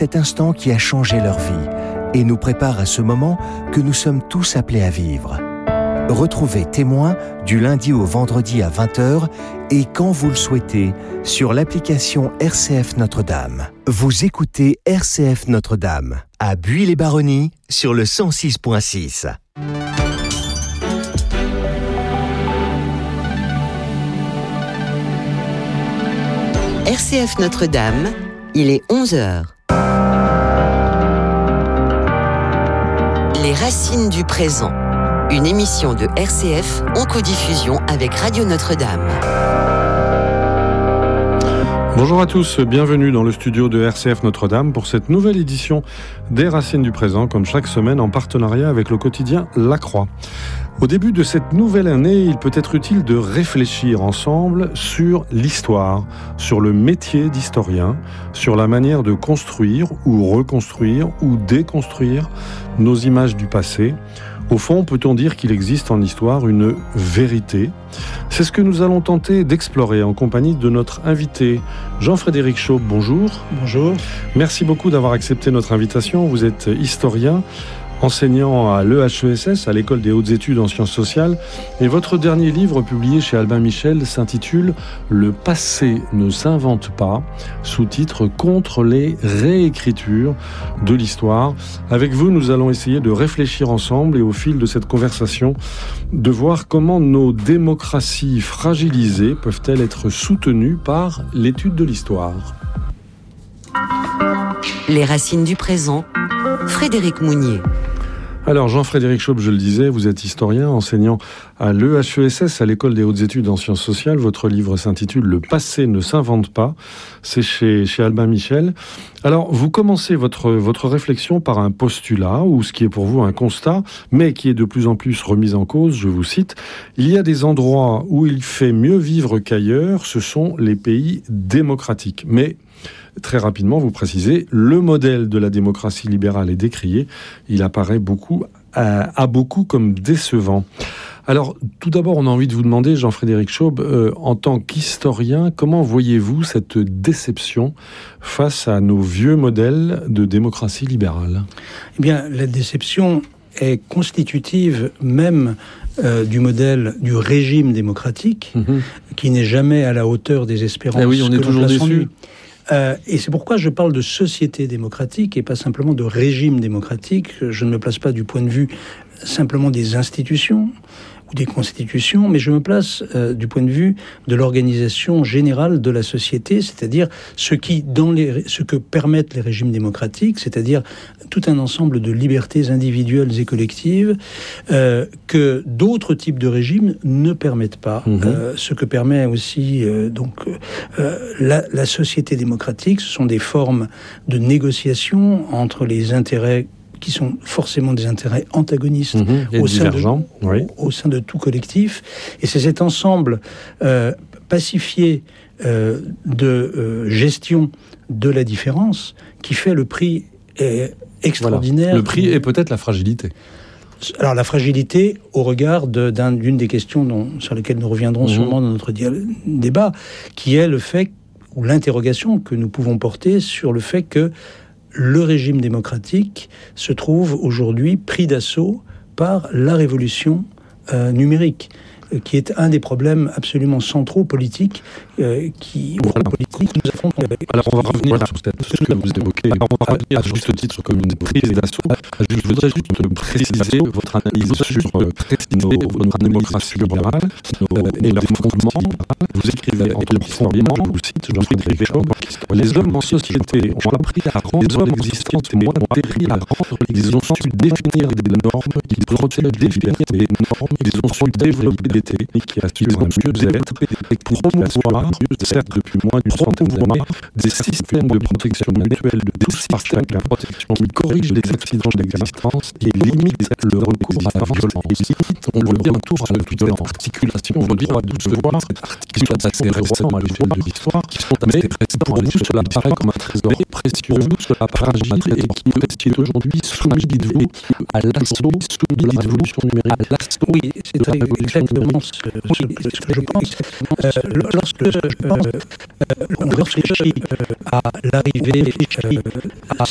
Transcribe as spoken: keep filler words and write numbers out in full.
cet instant qui a changé leur vie et nous prépare à ce moment que nous sommes tous appelés à vivre. Retrouvez Témoin du lundi au vendredi à vingt heures et quand vous le souhaitez sur l'application R C F Notre-Dame. Vous écoutez R C F Notre-Dame à Buis-les-Baronnies sur le cent six virgule six. R C F Notre-Dame, il est onze heures. Les racines du présent. Une émission de R C F en codiffusion avec Radio Notre-Dame. Bonjour à tous, bienvenue dans le studio de R C F Notre-Dame pour cette nouvelle édition des Racines du Présent, comme chaque semaine en partenariat avec le quotidien La Croix. Au début de cette nouvelle année, il peut être utile de réfléchir ensemble sur l'histoire, sur le métier d'historien, sur la manière de construire ou reconstruire ou déconstruire nos images du passé. Au fond, peut-on dire qu'il existe en histoire une vérité ? C'est ce que nous allons tenter d'explorer en compagnie de notre invité, Jean-Frédéric Chaubre. Bonjour. Bonjour. Merci beaucoup d'avoir accepté notre invitation. Vous êtes historien, enseignant à l'E H E S S, à l'École des hautes études en sciences sociales. Et votre dernier livre, publié chez Albin Michel, s'intitule « Le passé ne s'invente pas », sous-titre « Contre les réécritures de l'histoire ». Avec vous, nous allons essayer de réfléchir ensemble et au fil de cette conversation, de voir comment nos démocraties fragilisées peuvent-elles être soutenues par l'étude de l'histoire. Les racines du présent, Frédéric Mounier. Alors Jean-Frédéric Chaubre, je le disais, vous êtes historien, enseignant à l'E H E S S, à l'École des hautes études en sciences sociales. Votre livre s'intitule « Le passé ne s'invente pas ». C'est chez, chez Albin Michel. Alors, vous commencez votre, votre réflexion par un postulat, ou ce qui est pour vous un constat, mais qui est de plus en plus remis en cause, je vous cite. « Il y a des endroits où il fait mieux vivre qu'ailleurs, ce sont les pays démocratiques. » Mais très rapidement, vous précisez, le modèle de la démocratie libérale est décrié. Il apparaît beaucoup, à, à beaucoup comme décevant. Alors, tout d'abord, on a envie de vous demander, Jean-Frédéric Chaubre, euh, en tant qu'historien, comment voyez-vous cette déception face à nos vieux modèles de démocratie libérale ? Eh bien, la déception est constitutive même euh, du modèle du régime démocratique, mmh. qui n'est jamais à la hauteur des espérances. Eh oui, on est toujours déçus. Euh, et c'est pourquoi je parle de société démocratique et pas simplement de régime démocratique. Je ne me place pas du point de vue simplement des institutions ou des constitutions, mais je me place euh, du point de vue de l'organisation générale de la société, c'est-à-dire ce qui, dans les, ce que permettent les régimes démocratiques, c'est-à-dire tout un ensemble de libertés individuelles et collectives euh, que d'autres types de régimes ne permettent pas. Mmh. Euh, ce que permet aussi euh, donc euh, la, la société démocratique, ce sont des formes de négociation entre les intérêts qui sont forcément des intérêts antagonistes mmh, au, sein de, oui. au, au sein de tout collectif. Et c'est cet ensemble euh, pacifié euh, de euh, gestion de la différence qui fait le prix euh, extraordinaire. Voilà. Le prix est peut-être la fragilité. Alors la fragilité au regard de, d'un, d'une des questions dont, sur lesquelles nous reviendrons mmh. sûrement dans notre dia- débat, qui est le fait, ou l'interrogation que nous pouvons porter sur le fait que le régime démocratique se trouve aujourd'hui pris d'assaut par la révolution euh, numérique, euh, qui est un des problèmes absolument centraux politiques euh, qui, voilà. politiques nous affrontons. Alors on va revenir voilà. sur ce que vous évoquez. Alors on va revenir à juste titre comme une prise d'assaut. Je voudrais juste préciser votre analyse sur euh, nos, notre démocratie libérale euh, et leur fondement. Vous écrivez en historien, je vous cite, Jean-Frédéric Chaubre, les hommes en société ont appris à rendre les hommes existants témoins, ont appris à rendre, ils ont su définir des normes, ils protègent des libertés, ils ont su développer des techniques qui assurent un mieux-être et promouvoir, certes depuis moins d'une centaine d'années, des systèmes de protection mutuelle de tous par chacun, qui corrigent les accidents de l'existence et limitent le recours à la violence. Ici, on le vient autour à toute leur articulation, on le voit de se voir, qui sont assez récents à l'échelle de l'histoire, qui sont assez récents. Pour nous, cela paraît comme un trésor précieux, cela fragile et qui, qui est aujourd'hui soumis, dites-vous, à l'assaut de la révolution numérique. À l'assaut oui, c'est exactement ce, ce, ce que je pense. Euh, lorsque euh, euh, on réfléchit à l'arrivée euh,